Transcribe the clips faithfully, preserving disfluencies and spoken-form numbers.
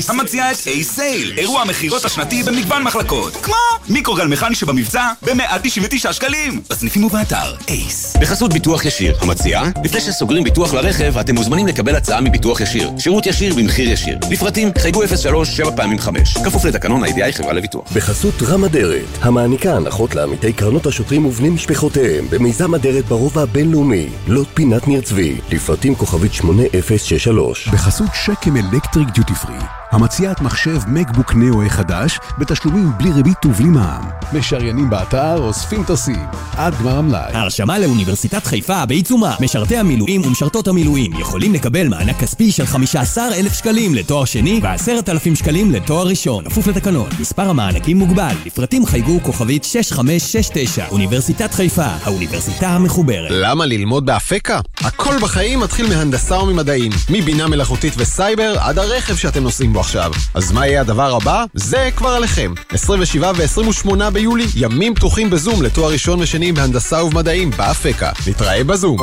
המציעה את A-Sale, אירוע המחירות השנתי במגוון מחלקות. כמו מיקרוגל מכני שבמבצע ב-מאה תשעים ותשעה שקלים. בסניפים ובאתר אייס. בחסות ביטוח ישיר, המציעה, לפני שסוגרים ביטוח לרכב, אתם מוזמנים לקבל הצעה מביטוח ישיר. שירות ישיר במחיר ישיר. לפרטים, חייגו אפס שלוש שבע פעמים חמש. כפוף לתקנון ה-איי די איי חברה לביטוח. בחסות רם אדרת, המעניקה הנחות לעמיתי קרנות השוטרים ובני משפחותיהם, במיזם אדרת ברובע הבינלאומי. לוט פינת ניר צבי, לפרטים כוכבית שמונה אפס שש שלוש. בחסות שקם אלקטריק דיוטי פרי, המציעת מחשב מקבוק נאו חדש בתשלומים בלי ריבית ובלי מע"מ. משריינים באתר, אוספים טסים עד גמר המלאי. ההרשמה לאוניברסיטת חיפה בעיצומה. משרתי המילואים ומשרתות המילואים יכולים לקבל מענק כספי של חמישה עשר אלף שקלים לתואר שני ו-עשרת אלפים שקלים לתואר ראשון. כפוף לתקנון. מספר המענקים מוגבל. לפרטים חייגו כוכבית שש חמש שש תשע. אוניברסיטת חיפה, האוניברסיטה המחוברת. למה ללמוד באפקה? הכל בחיים מתחיל מהנדסה וממדעים, מבינה מלאכותית וסייבר עד הרכב שאתם נוסעים בו עכשיו. אז מה יהיה הדבר הבא? זה כבר עליכם. עשרים ושבעה ו-עשרים ושמונה ביולי, ימים פתוחים בזום לתואר ראשון ושני בהנדסה ובמדעים באפקה. נתראה בזום.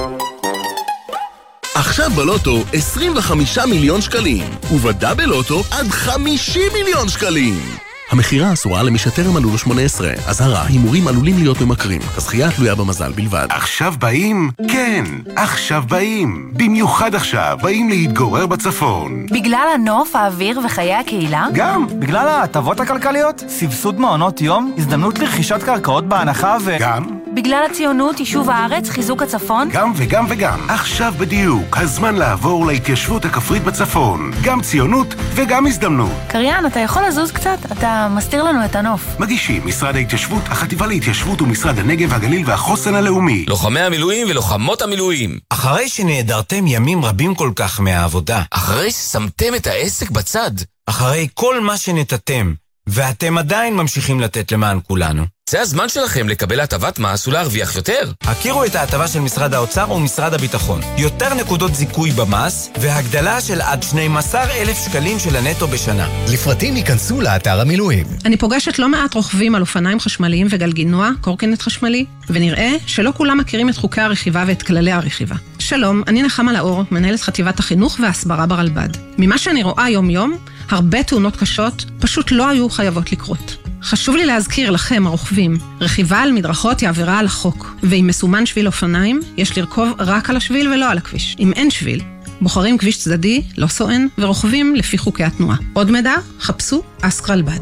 עכשיו בלוטו עשרים וחמישה מיליון שקלים, ובדאבל לוטו עד חמישים מיליון שקלים. המחירה אסורה למי שטרם מלאו לו שמונה עשרה. אזהרה, הימורים עלולים להיות ממכרים. הזכייה תלויה במזל בלבד. עכשיו באים? כן, עכשיו באים. במיוחד עכשיו באים להתגורר בצפון. בגלל הנוף, האוויר וחיי הקהילה? גם, בגלל ההטבות הכלכליות, סבסוד מעונות יום, הזדמנות לרכישת קרקעות בהנחה ו... גם. בגלל הציונות, יישוב הארץ, חיזוק הצפון? גם וגם וגם. עכשיו בדיוק, הזמן לעבור להתיישבות הכפרית בצפון. גם ציונות וגם הזדמנות. קריין, אתה יכול לזוז קצת? אתה מסתיר לנו את הנוף. מגישים משרד ההתיישבות, החטיבה להתיישבות ומשרד הנגב, הגליל והחוסן הלאומי. לוחמי המילואים ולוחמות המילואים. אחרי שנעדרתם ימים רבים כל כך מהעבודה. אחרי ששמתם את העסק בצד. אחרי כל מה שנתתם, ואתם עדיין ממשיכים לתת למען כולנו. זה הזמן שלכם לקבל הטבת מס ולהרוויח יותר. הכירו את ההטבה של משרד האוצר ומשרד הביטחון. יותר נקודות זיכוי במס, והגדלה של עד שנים עשר אלף שקלים של הנטו בשנה. לפרטים ייכנסו לאתר המילואים. אני פוגשת לא מעט רוכבים על אופניים חשמליים וגלגינוע, קורקינט חשמלי, ונראה שלא כולם מכירים את חוקי הרכיבה ואת כללי הרכיבה. שלום, אני נחמה לאור, מנהלת חטיבת החינוך וההסברה ברלב"ד. ממה שאני רואה יום יום, הרבה תאונות קשות פשוט לא היו חייבות לקרות. חשוב לי להזכיר לכם, הרוכבים, רכיבה על מדרכות היא עבירה על החוק, ואם מסומן שביל אופניים, יש לרכוב רק על השביל ולא על הכביש. אם אין שביל, בוחרים כביש צדדי, לא סואן, ורוכבים לפי חוקי התנועה. עוד מידע, חפשו אסק רלב"ד.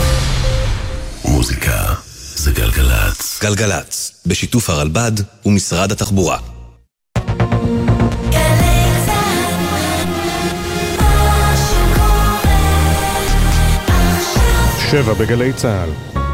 מוזיקה זה גלגלץ. גלגלץ, בשיתוף הרלב"ד ומשרד התחבורה. שבע בגלי צהל.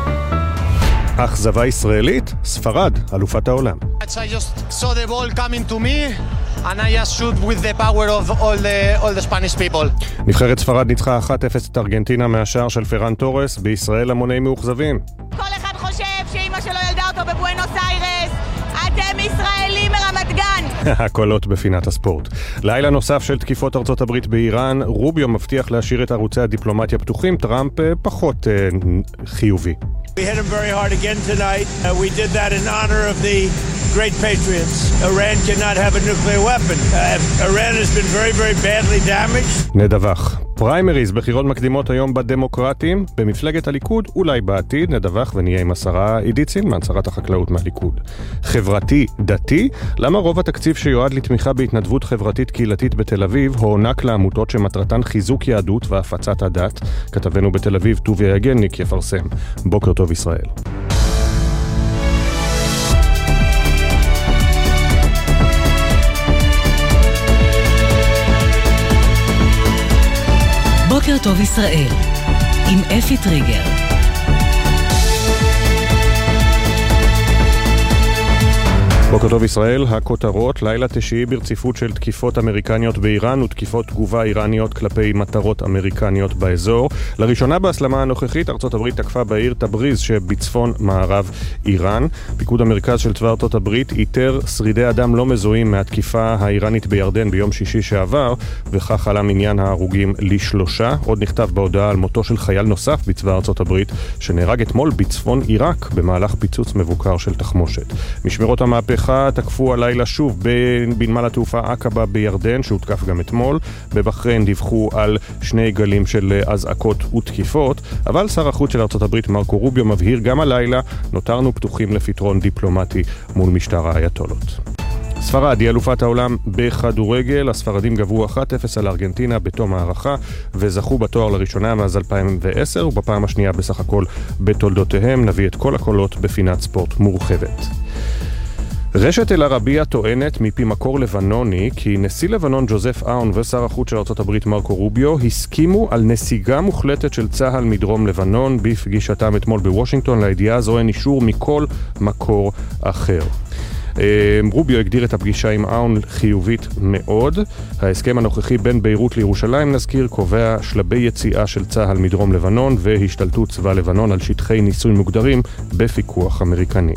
אכזבה ישראלית, ספרד, אלופת העולם. I just saw the ball coming to me and I just shoot with the power of all the all the Spanish people. נבחרת ספרד ניצחה אחת אפס את ארגנטינה מהשער של פרן טורס. בישראל המוני מאוכזבים. כל אחד חושב שאמא שלו ילדה אותו בבואנוס איירס. אתם ישראלים מרמת גן. הקולות בפינת הספורט. לילה נוסף של תקיפות ארצות הברית באיראן. רוביו מבטיח להשאיר את ערוצי הדיפלומטיה פתוחים. טראמפ פחות אה, חיובי. We hit him very hard again tonight. Uh, we did that in honor of the great patriots. Iran cannot have a nuclear weapon. Uh, Iran has been very, very badly damaged. נדווח. פריימריז, בחירות מקדימות היום בדמוקרטים, במפלגת הליכוד, אולי בעתיד, נדווח ונהיה עם השרה עידית סילמן, שרת החקלאות מהליכוד. חברתי דתי, למה רוב התקציב שיועד לתמיכה בהתנדבות חברתית קהילתית בתל אביב, הוענק לעמותות שמטרתן חיזוק יהדות והפצת הדת? כתבנו בתל אביב, טוביה יגלניק, יפרסם. בוקר טוב ישראל. בוקר טוב ישראל, עם אפי טריגר. בוקר טוב ישראל, הכותרות, לילה תשיעי ברציפות של תקיפות אמריקניות באיראן ותקיפות תגובה איראניות כלפי מטרות אמריקניות באזור. לראשונה בהסלמה הנוכחית, ארצות הברית תקפה בעיר תבריז שבצפון מערב איראן. פיקוד המרכז של צבא ארצות הברית איתר שרידי אדם לא מזוהים מהתקיפה האיראנית בירדן ביום שישי שעבר, וכך עלה מניין ההרוגים לשלושה. עוד נכתב בהודעה על מותו של חייל נוסף בצבא ארצות הברית, שנהרג אתמול בצפון עיראק במהלך פיצוץ מבוקר של תחמושת. משמרות המהפך מהפכה תקפו הלילה שוב בנמל התעופה עקבה בירדן, שהותקף גם אתמול. בבחריין דיווחו על שני גלים של אזעקות ותקיפות, אבל שר החוץ של ארצות הברית מרקו רוביו מבהיר גם הלילה נותרנו פתוחים לפתרון דיפלומטי מול משטר האייתולות. ספרד היא אלופת העולם בכדורגל. הספרדים גברו אחת אפס על ארגנטינה בתום הערכה וזכו בתואר לראשונה מאז אלפיים ועשר ובפעם השנייה בסך הכל בתולדותיהם. נביא את כל הקולות בפינת ספורט מורחבת. רשת אל-ערבייה טוענת מפי מקור לבנוני כי נשיא לבנון ג'וזף אאון ושר החוץ של ארצות הברית מרקו רוביו הסכימו על נסיגה מוחלטת של צהל מדרום לבנון בפגישתם אתמול בוושינגטון. לידיעה זו אין אישור מכל מקור אחר. רוביו הגדיר את הפגישה עם אאון חיובית מאוד. ההסכם הנוכחי בין ביירות לירושלים, נזכיר, קובע שלבי יציאה של צהל מדרום לבנון והשתלטות צבא לבנון על שטחי ניסוי מוגדרים בפיקוח אמריקני.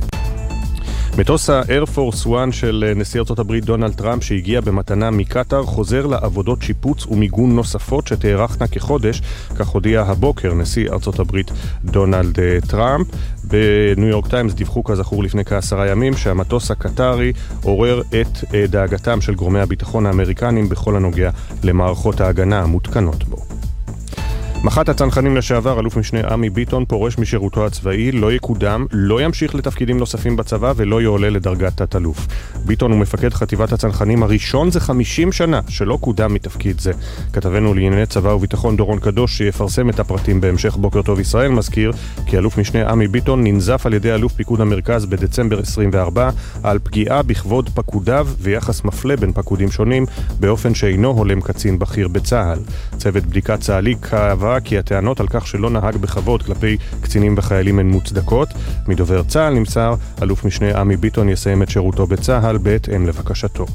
מטוס האייר פורס אחת של נשיא ארצות הברית דונלד טראמפ שהגיע במתנה מקטר חוזר לעבודות שיפוץ ומיגון נוספות שתארכנה כחודש, כך הודיע הבוקר נשיא ארצות הברית דונלד טראמפ. בניו יורק טיימס דיווחו כזכור לפני כעשרה ימים שהמטוס הקטרי עורר את דאגתם של גורמי הביטחון האמריקנים בכל הנוגע למערכות ההגנה המותקנות בו. מח"ט הצנחנים לשעבר, אלוף משנה עמי ביטון, פורש משירותו הצבאי, לא יקודם, לא ימשיך לתפקידים נוספים בצבא ולא יעולה לדרגת תת-אלוף. ביטון הוא מפקד חטיבת הצנחנים הראשון זה חמישים שנה שלא קודם מתפקיד זה. כתבנו לענייני צבא וביטחון דורון קדוש שיפרסם את הפרטים בהמשך. בוקר טוב ישראל מזכיר כי אלוף משנה עמי ביטון ננזף על ידי אלוף פיקוד המרכז בדצמבר עשרים וארבע על פגיעה בכבוד פקודיו ויחס מפלה בין פקודים שונים באופן שאינו הולם קצין בכיר בצה"ל. צוות בדיקת צה"לי קבע כי הטענות על כך שלא נהג בכבוד כלפי קצינים וחיילים הן מוצדקות. מדובר צה"ל נמסר, אלוף משנה עמי ביטון יסיים את שירותו בצה"ל בהתאם לבקשתו.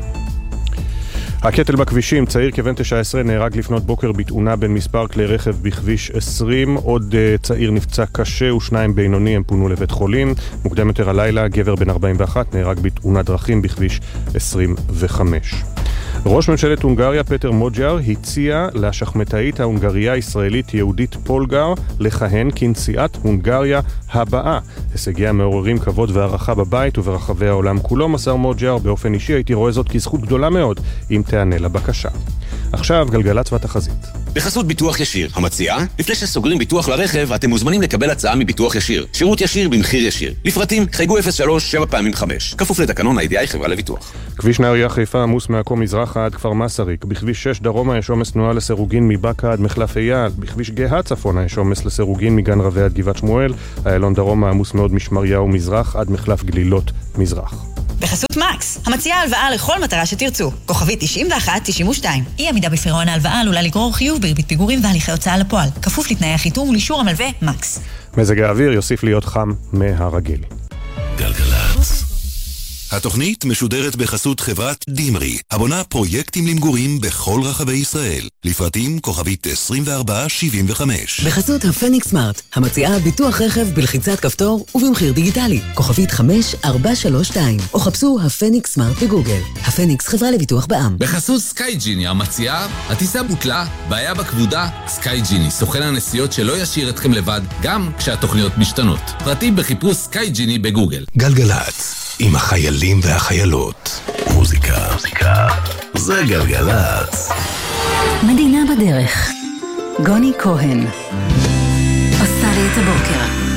הקטל בכבישים, צעיר כבן תשע עשרה נהרג לפנות בוקר בתאונה בין מספר כלי רכב בכביש עשרים, עוד uh, צעיר נפצע קשה ושניים בינוני, הם פונו לבית חולים. מוקדם יותר הלילה, גבר בן ארבעים ואחת נהרג בתאונת דרכים בכביש עשרים וחמש. ראש ממשלת הונגריה פטר מוג'אר הציע לשחמטאית ההונגריה הישראלית יהודית פולגר לכהן כנשיאת הונגריה הבאה. הישגיה מעוררים כבוד והערכה בבית וברחבי העולם כולו, מסר מוג'אר. באופן אישי הייתי רואה זאת כזכות גדולה מאוד אם תענה לבקשה. עכשיו גלגלצ והתחזית. בחסות ביטוח ישיר, המציעה, לפני שסוגרים ביטוח לרכב, אתם מוזמנים לקבל הצעה מביטוח ישיר. שירות ישיר במחיר ישיר. לפרטים, חייגו אפס שלוש שבע פעמים חמש. כפוף לתקנון ה-איי די איי חברה לביטוח. כביש נהריה חיפה עמוס מעכו מזרחה עד כפר מסריק. בכביש שש דרומה יש עומס תנועה לסירוגין מבאקה עד מחלף אייל. בכביש גאה צפונה יש עומס לסירוגין מגן רבי עד גבעת שמואל. איילון דרומה עמוס מאוד משמריהו מזרח עד מחלף גלילות מזרח. בחסות מקס, המציעה הלוואה לכל מטרה שתרצו. כוכבית תשעים ואחת תשעים ושתיים. אי עמידה בפירעון ההלוואה עלולה לגרור חיוב בריבית פיגורים והליכי הוצאה לפועל. כפוף לתנאי החיתום ולאישור המלווה מקס. מזג האוויר יוסיף להיות חם מהרגיל. גלגלצ. התוכנית משודרת בחסות חברת דימרי, הבונה פרויקטים למגורים בכל רחבי ישראל. לפרטים כוכבית עשרים וארבע שבעים וחמש. בחסות הפניקס סמארט, המציעה ביטוח רכב בלחיצת כפתור ובמחיר דיגיטלי. כוכבית חמש ארבע שלוש שתיים, או חפשו הפניקס סמארט בגוגל. הפניקס חברה לביטוח בע"מ. בחסות סקייג'יני, המציעה, הטיסה בוטלה, בעיה בכבודה, סקייג'יני, סוכן הנסיעות שלא ישאיר אתכם לבד, גם כשהתוכניות משתנות. פרטים בחיפוש סקייג'יני בגוגל. גלגלצ. עם החיילים והחיילות. מוזיקה. מוזיקה. זה גלגלצ. מדינה בדרך. גוני כהן. עושה לי את הבוקר.